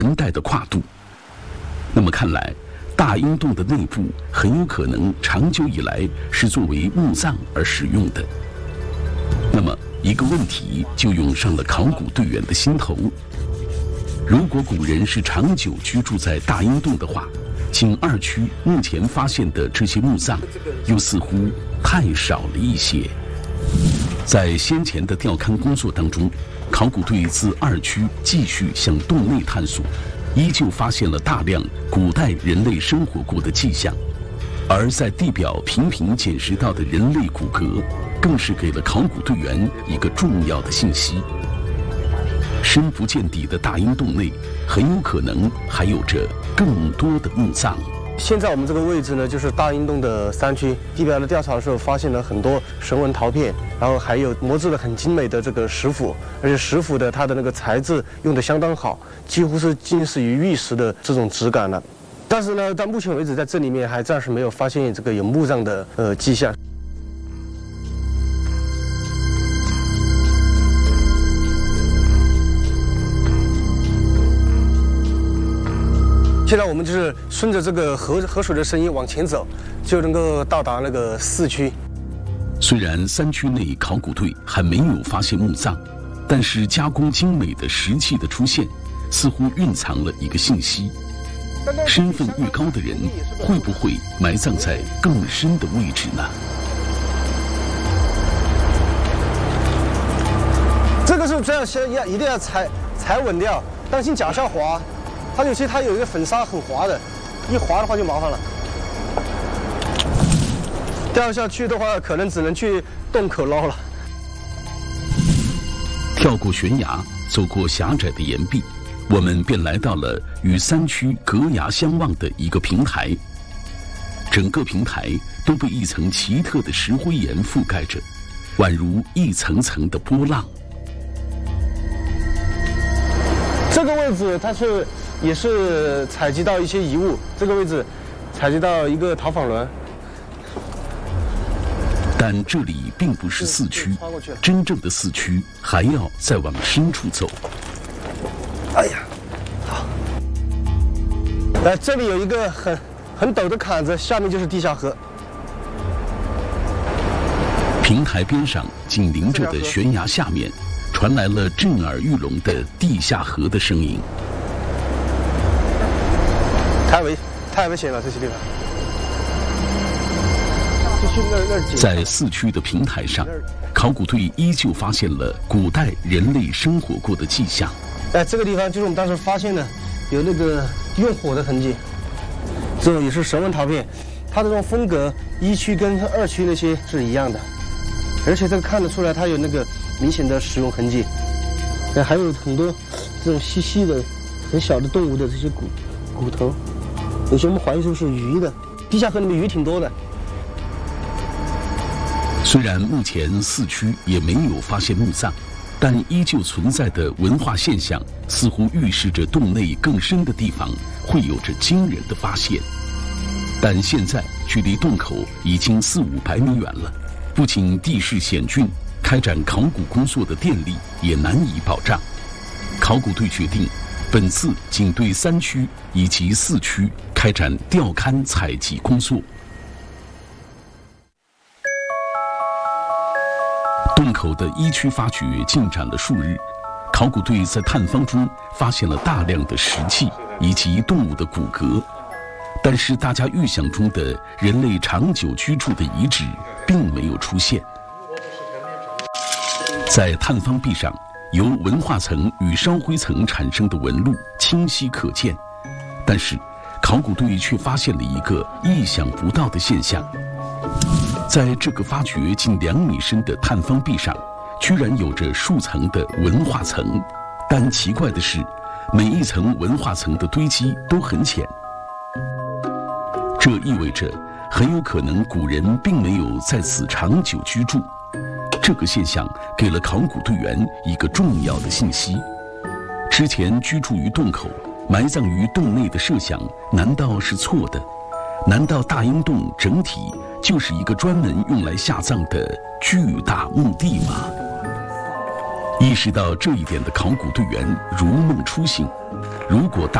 年代的跨度。那么看来，大阴洞的内部很有可能长久以来是作为墓葬而使用的。那么一个问题就涌上了考古队员的心头：如果古人是长久居住在大阴洞的话，仅2区目前发现的这些墓葬，又似乎太少了一些。在先前的调勘工作当中，考古队自2区继续向洞内探索，依旧发现了大量古代人类生活过的迹象。而在地表频频捡拾到的人类骨骼，更是给了考古队员一个重要的信息：深不见底的大阴洞内，很有可能还有着更多的墓葬。 现在我们这个位置呢，就是大阴洞的3区。地表的调查的时候，发现了很多绳纹陶片，然后还有磨制的很精美的这个石斧，而且石斧的它的那个材质用的相当好，几乎是近似于玉石的这种质感了。但是呢，到目前为止，在这里面还暂时没有发现这个有墓葬的迹象。现在我们就是顺着这个河水的声音往前走，就能够到达那个4区。 虽然3区内考古队还没有发现墓葬，但是加工精美的石器的出现，似乎蕴藏了一个信息：身份越高的人，会不会埋葬在更深的位置呢？ 这个时候这样先一定要踩稳掉，当心脚下滑。它有一个粉砂很滑的，一滑的话就麻烦了。掉下去的话，可能只能去洞口捞了。 跳过悬崖，走过狭窄的岩壁，我们便来到了与3区隔崖相望的一个平台。整个平台都被一层奇特的石灰岩覆盖着，宛如一层层的波浪。 这个位置它也是采集到一些遗物，这个位置采集到一个陶坊轮。 但这里并不是4区，真正的4区还要再往深处走。 哎呀，好，来，这里有一个很陡的坎子，下面就是地下河。 平台边上紧邻着的悬崖下面，传来了震耳欲聋的地下河的声音。太危险了，这些地方。在4区的平台上，考古队依旧发现了古代人类生活过的迹象。 这个地方就是我们当时发现的，有那个用火的痕迹，这也是绳纹陶片，它这种风格1区跟2区那些是一样的，而且这个看得出来它有那个明显的使用痕迹。还有很多这种细细的、很小的动物的这些骨头，有些我们怀疑是鱼的。地下河里面鱼挺多的。 虽然目前4区也没有发现墓葬，但依旧存在的文化现象，似乎预示着洞内更深的地方会有着惊人的发现。但现在距离洞口已经400-500米远了，不仅地势险峻，开展考古工作的电力也难以保障。考古队决定，本次仅对3区以及4区开展调勘采集工作。洞口的1区发掘进展了数日，考古队在探方中发现了大量的石器以及动物的骨骼，但是大家预想中的人类长久居住的遗址并没有出现。在探方壁上，由文化层与烧灰层产生的纹路清晰可见，但是考古队却发现了一个意想不到的现象。在这个发掘近2米深的探方壁上，居然有着数层的文化层，但奇怪的是，每一层文化层的堆积都很浅。这意味着很有可能古人并没有在此长久居住。这个现象给了考古队员一个重要的信息：之前居住于洞口、埋葬于洞内的设想难道是错的？难道大阴洞整体就是一个专门用来下葬的巨大墓地吗？ 意识到这一点的考古队员如梦初醒，如果大